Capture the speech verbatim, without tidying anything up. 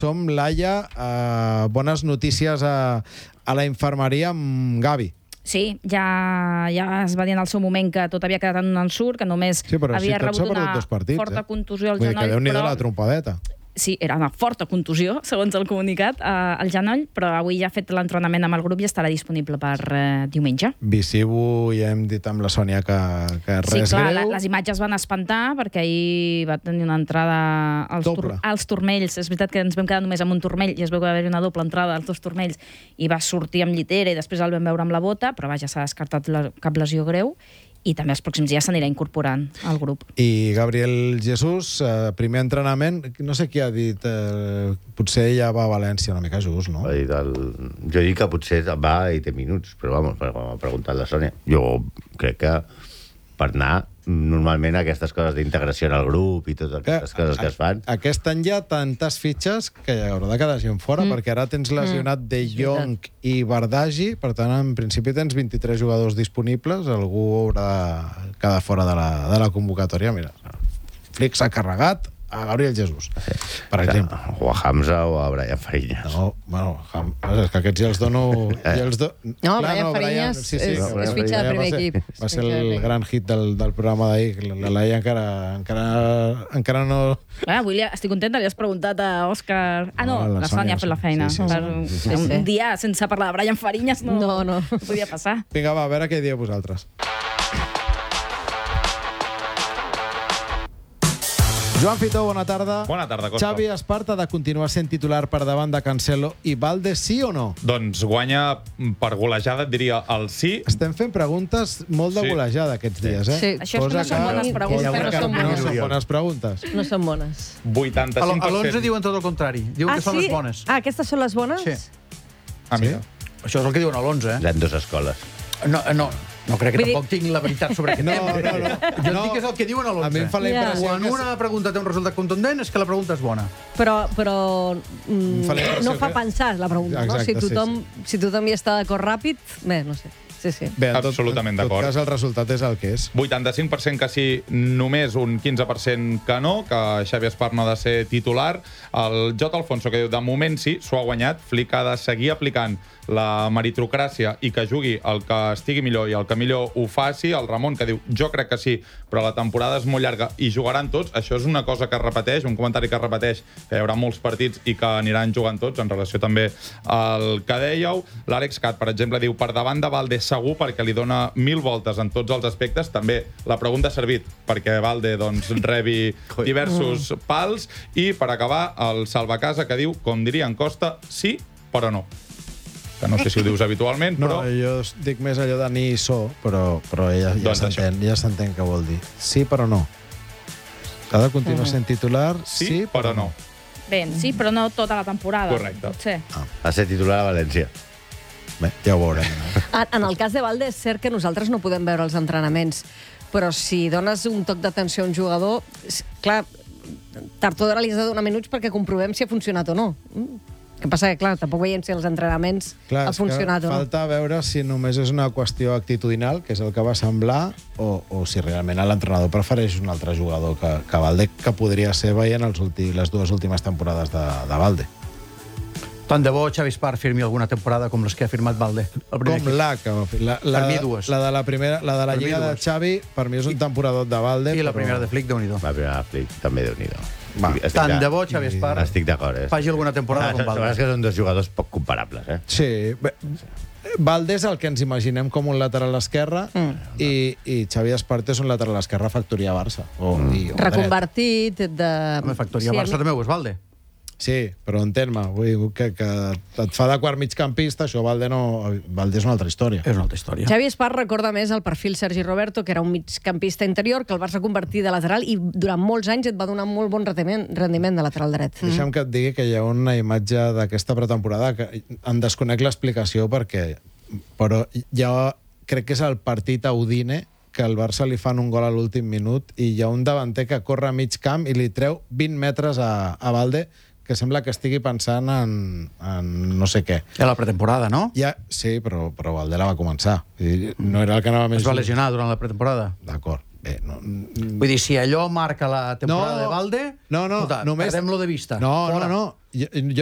Som Laia, uh, bones notícies a, a la infermeria amb Gavi. Sí, ja, ja es va dir en el seu moment que tot havia quedat en un ensurt, que només sí, però havia si rebut una partits, forta eh? contusió al Vull genoll. Dir que Déu-n'hi-do però... la trompadeta. Sí, era una forta contusió, segons el comunicat, eh, al genoll, però avui ja ha fet l'entrenament amb el grup i estarà disponible per eh, diumenge. Visivo, ja hem dit amb la Sònia que, que res sí, clar, greu. La, les imatges van espantar perquè ahir va tenir una entrada als, tur als turmells. És veritat que ens vam quedar només amb un turmell i es veu que va haver una doble entrada als dos turmells i va sortir amb llitera i després el vam veure amb la bota, però vaja, s'ha descartat la, cap lesió greu. I també els pròxims dies s'anirà incorporant al grup. I Gabriel Jesús, eh, primer entrenament, no sé qui ha dit, eh, potser ja va a València una mica just, no? Ha dit el... Jo dic que potser va i té minuts, però vamos, m'ha preguntat la Sònia. Jo crec que per anar normalment aquestes coses d'integració en el grup i totes aquestes coses que es fan... Aquest any hi ha tantes fitxes que hi haurà de quedar gent fora, mm. perquè ara tens lesionat mm. De Jong i Bardagi, per tant, en principi tens vint-i-tres jugadors disponibles, algú haurà de quedar fora de la, de la convocatòria. Mira, Flick s'ha carregat a Gabriel Jesús, sí. per exemple. O a Hamza o a Brian Fariñas. No, bueno, és que aquests ja els dono... Ja els do... No, Clar, Brian no, Fariñas Brian, sí, sí, és, no, és fitxa de primer va ser, equip. Va ser el gran hit del, del programa d'ahir. La Laia encara, encara, encara no... Ah, avui estic contenta, li has preguntat a Òscar... Ah, no, no la, la Sònia ha fet la feina. Sí, sí, sí, sí, sí, sí. Un dia sense parlar de Brian Fariñas no, no, no. no podia passar. Vinga, va, a veure què dieu vosaltres. Joan Fitó, bona tarda. Bona tarda, Costa. Xavi Esparta ha de continuar sent titular per davant de Cancelo i Valde, sí o no? Doncs guanya per golejada, et diria el sí. Estem fent preguntes molt de sí. golejada aquests dies, eh? Sí. Això és que no són bones preguntes. No són bones. No són bones preguntes. No són bones. vuitanta-cinc per cent. A l'onze diuen tot el contrari. Diuen ah, que són sí? les bones. Ah, aquestes són les bones? Sí. Ah, mira. Sí. Això és el que diuen a l'onze, eh? Hi ha dues escoles. No, no. No crec que Vull tampoc dir... tinc la veritat sobre aquest no, tema. No, no, jo no. dic que és el que diuen a l'onze. A mi em fa la impressió Quan que... una pregunta té un resultat contundent és que la pregunta és bona. Però, però mm, fa no fa que... pensar la pregunta, Exacte, no? Si tothom, sí, sí. si tothom hi està d'acord ràpid, bé, no sé. Sí, sí. Bé, tot, absolutament d'acord. En tot cas, el resultat és el que és. vuitanta-cinc per cent que sí, només un quinze per cent que no, que Xavi Espart no ha de ser titular. El J. Alfonso, que diu, de moment sí, s'ho ha guanyat. Flick ha de seguir aplicant la meritocràcia i que jugui el que estigui millor i el que millor ho faci. El Ramon, que diu, jo crec que sí, però la temporada és molt llarga i jugaran tots. Això és una cosa que es repeteix, un comentari que es repeteix, que hi haurà molts partits i que aniran jugant tots, en relació també al que dèieu. L'Àlex Cat, per exemple, diu, per davant de Valde segur, perquè li dona mil voltes en tots els aspectes. També la pregunta ha servit perquè Valde doncs, rebi diversos pals. I, per acabar, el Salvacasa, que diu, com diria en Costa, sí, però no. Que no sé si ho dius habitualment, però... No, jo dic més allò de ni so, però, però ja, ja doncs s'entén, ja s'entén què vol dir. Sí, però no. Ha de continuar sent titular, sí, sí però no. Bé, sí, però no tota la temporada. Correcte. Potser. Ah. Ha ser titular a València. Bé, ja ho veurem. En, en el cas de Valde és cert que nosaltres no podem veure els entrenaments, però si dones un toc d'atenció a un jugador, clar, tard o d'hora li has de donar minuts perquè comprovem si ha funcionat o no. El que passa que, clar, tampoc veiem si els entrenaments clar, ha funcionat o no. Falta veure si només és una qüestió actitudinal, que és el que va semblar, o, o si realment l'entrenador prefereix un altre jugador que, que Valde, que podria ser veient els últims, les dues últimes temporades de, de Valde. Tant de bo Xavi Espart firmi alguna temporada com les que ha firmat Valde. Com la que va fer. La, la, per mi dues. La de la, primera, la de la per Lliga de Xavi, per mi és un temporador de Valde. I la però... primera de Flick, Déu-n'hi-do. La primera de Flick, també Déu-n'hi-do. Va, tant de bo Xavi Espart estic d'acord, eh? faci alguna temporada ah, com Valde. És que són dos jugadors poc comparables, eh? Sí. Bé, Valde és el que ens imaginem com un lateral esquerre mm. i, i Xavi Espart és un lateral esquerre factoria Barça. O, mm. i, o reconvertit de... Home, factoria sí, Barça també ho és Valde. Sí, però entén-me, vull que, que et fa de quart migcampista, això Valde no... Valde és una altra història. És una altra història. Xavi Espart recorda més el perfil Sergi Roberto, que era un migcampista interior, que el Barça convertir de lateral i durant molts anys et va donar molt bon rendiment, rendiment de lateral dret. Mm. Deixa'm que et digui que hi ha una imatge d'aquesta pretemporada que en desconec l'explicació perquè... Però jo crec que és el partit a Udine que el Barça li fan un gol a l'últim minut i hi ha un davanter que corre a mig camp i li treu vint metres a, a Valde, que sembla que estigui pensant en, en no sé què. Era la pretemporada, no? Ja, sí, però, però Valde la va començar. I no era el que anava més... Es va lesionar durant la pretemporada. D'acord. Bé, no, Vull dir, si allò marca la temporada No, de Valde, no, no, escolta, només- perdem-lo de vista. No, Fora. no, no. Jo, jo